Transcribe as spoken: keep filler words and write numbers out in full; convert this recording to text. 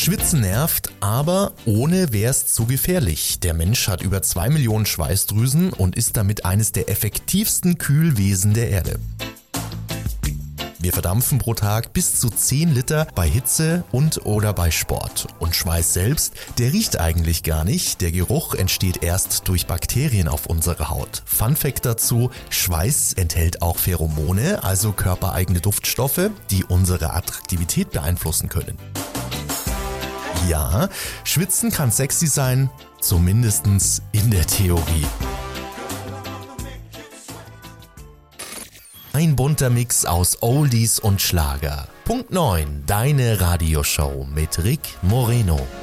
Schwitzen nervt, aber ohne wär's zu gefährlich. Der Mensch hat über zwei Millionen Schweißdrüsen und ist damit eines der effektivsten Kühlwesen der Erde. Wir verdampfen pro Tag bis zu zehn Liter bei Hitze und oder bei Sport. Und Schweiß selbst, der riecht eigentlich gar nicht. Der Geruch entsteht erst durch Bakterien auf unserer Haut. Fun Fact dazu: Schweiß enthält auch Pheromone, also körpereigene Duftstoffe, die unsere Attraktivität beeinflussen können. Ja, Schwitzen kann sexy sein, zumindest in der Theorie. Ein bunter Mix aus Oldies und Schlager. Punkt neun, deine Radioshow mit Rick Moreno.